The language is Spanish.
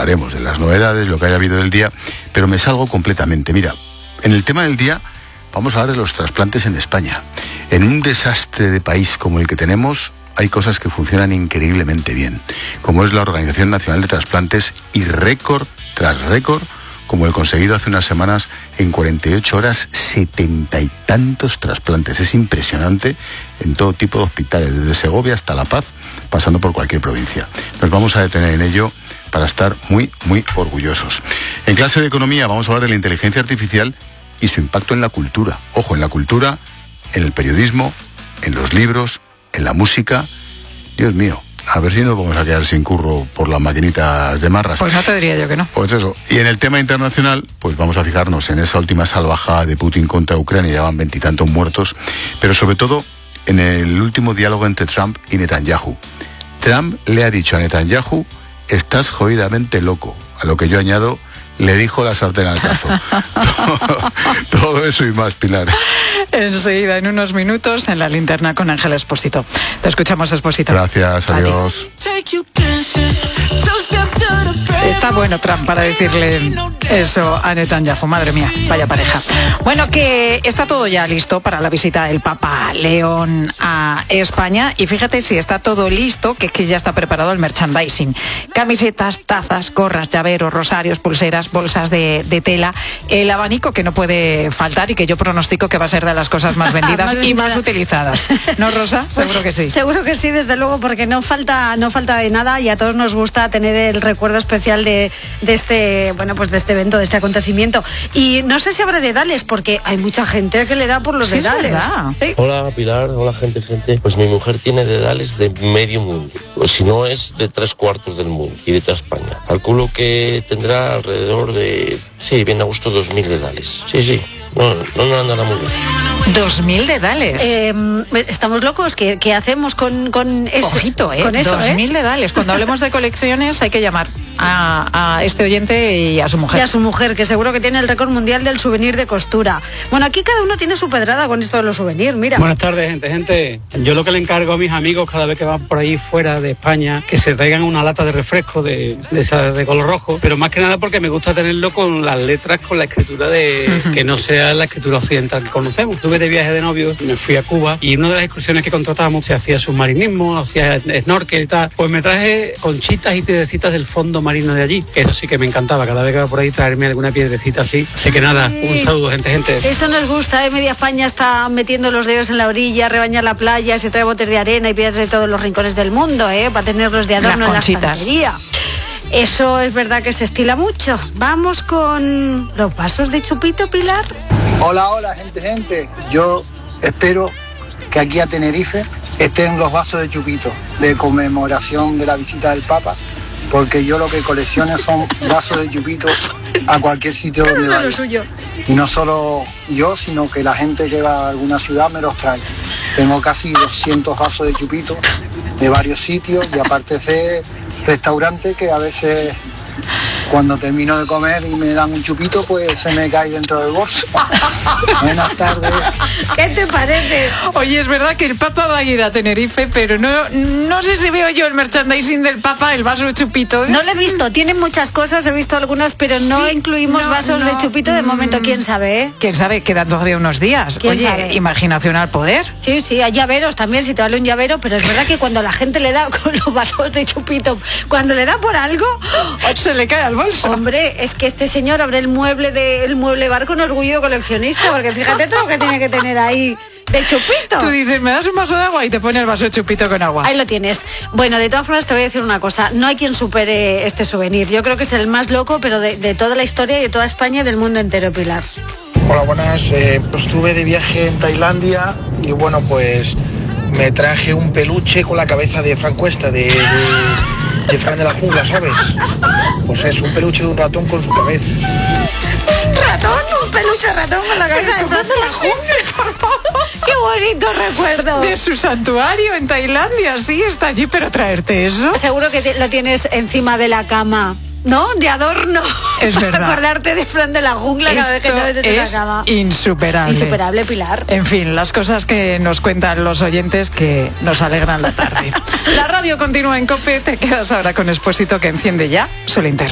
hablaremos de las novedades, lo que haya habido del día, pero me salgo completamente. Mira, en el tema del día vamos a hablar de los trasplantes en España. En un desastre de país como el que tenemos, hay cosas que funcionan increíblemente bien, como es la Organización Nacional de Trasplantes, y récord tras récord, como el conseguido hace unas semanas, en 48 horas, 70 y tantos trasplantes. Es impresionante, en todo tipo de hospitales, desde Segovia hasta La Paz, pasando por cualquier provincia. Nos vamos a detener en ello para estar muy, muy orgullosos. En clase de economía vamos a hablar de la inteligencia artificial y su impacto en la cultura. Ojo, en la cultura, en el periodismo, en los libros, en la música. Dios mío, a ver si nos vamos a quedar sin curro por las maquinitas de marras. Pues no te diría yo que no. Pues eso. Y en el tema internacional, pues vamos a fijarnos en esa última salvajada de Putin contra Ucrania, ya van 20 y tantos muertos, pero sobre todo en el último diálogo entre Trump y Netanyahu. Trump le ha dicho a Netanyahu: estás jodidamente loco. A lo que yo añado: le dijo la sartén al cazo. Todo eso y más, Pilar. Enseguida, en unos minutos, en la linterna con Ángel Expósito. Te escuchamos, Expósito. Gracias, adiós. Está bueno Trump para decirle eso a Netanyahu. Madre mía, vaya pareja. Bueno, que está todo ya listo para la visita del Papa León a España. Y fíjate si está todo listo, que es que ya está preparado el merchandising. Camisetas, tazas, gorras, llaveros, rosarios, pulseras, bolsas de tela. El abanico, que no puede faltar y que yo pronostico que va a ser de las cosas más vendidas y más utilizadas. ¿No, Rosa? Pues, seguro que sí. Seguro que sí, desde luego, porque no falta de nada, y a todos nos gusta tener el recuerdo especial de este evento, de este acontecimiento. Y no sé si habrá dedales, porque hay mucha gente que le da por los dedales. ¿Sí? Hola, Pilar, hola, gente. Pues mi mujer tiene dedales de medio mundo, o si no es de 3/4 del mundo y de toda España. Calculo que tendrá alrededor de, bien a gusto, 2000 dedales. Sí. No andará muy bien. 2000 dedales. Estamos locos. ¿Qué hacemos con eso? Ojito, con eso, 2000 dedales. Cuando hablemos de colecciones hay que llamar a este oyente y a su mujer. Y a su mujer, que seguro que tiene el récord mundial del souvenir de costura. Bueno, aquí cada uno tiene su pedrada con esto de los souvenirs, mira. Buenas tardes, gente. Yo lo que le encargo a mis amigos cada vez que van por ahí fuera de España, que se traigan una lata de refresco de color rojo, pero más que nada porque me gusta tenerlo con las letras, con la escritura que no sea la escritura occidental que conocemos. Estuve de viaje de novio, me fui a Cuba, y una de las excursiones que contratamos se hacía submarinismo, hacía snorkel y tal. Pues me traje conchitas y piedrecitas del fondo marino de allí, que eso sí que me encantaba, cada vez que va por ahí traerme alguna piedrecita así. Así que nada, un saludo, gente. Eso nos gusta, Media España está metiendo los dedos en la orilla, rebañar la playa, se trae botes de arena y piedras de todos los rincones del mundo, para tenerlos de adorno en la estantería. Eso es verdad que se estila mucho. Vamos con los vasos de chupito, Pilar. Hola, gente. Yo espero que aquí a Tenerife estén los vasos de chupito de conmemoración de la visita del Papa, porque yo lo que colecciono son vasos de chupito a cualquier sitio donde vaya. Y no solo yo, sino que la gente que va a alguna ciudad me los trae. Tengo casi 200 vasos de chupito de varios sitios, y aparte de restaurantes que a veces, cuando termino de comer y me dan un chupito, pues se me cae dentro del bolso. Buenas tardes. ¿Qué te parece? Oye, es verdad que el Papa va a ir a Tenerife, pero no sé si veo yo el merchandising del Papa, el vaso de chupito. No lo he visto, tienen muchas cosas, he visto algunas, pero no incluimos vasos de chupito de momento. ¿Quién sabe? ¿Quién sabe? Quedan todavía unos días. Oye, sabe? Imaginación al poder. Sí, hay llaveros también, si te vale un llavero, pero es verdad que cuando la gente le da con los vasos de chupito, cuando le da por algo, se le cae al bolso. Hombre, es que este señor abre el mueble bar con orgullo coleccionista, porque fíjate todo lo que tiene que tener ahí de chupito. Tú dices, me das un vaso de agua y te pone el vaso de chupito con agua. Ahí lo tienes. Bueno, de todas formas te voy a decir una cosa, no hay quien supere este souvenir. Yo creo que es el más loco, pero de toda la historia y de toda España y del mundo entero, Pilar. Hola, buenas. Estuve de viaje en Tailandia y bueno, pues me traje un peluche con la cabeza de Fran Cuesta, de Fran de la Jungla, ¿sabes? Pues es un peluche de un ratón con su cabeza. ¿Ratón? ¿Un peluche ratón con la cabeza de Fran de la Jungla? Por favor. ¡Qué bonito recuerdo! De su santuario en Tailandia, sí, está allí, pero traerte eso. Seguro que lo tienes encima de la cama, ¿no? De adorno. Es verdad. Para acordarte de Fran de la Jungla cada vez que te metes en la cama. Insuperable. Insuperable, Pilar. En fin, las cosas que nos cuentan los oyentes que nos alegran la tarde. La radio continúa en COPE, te quedas ahora con Expósito, que enciende ya su linterna.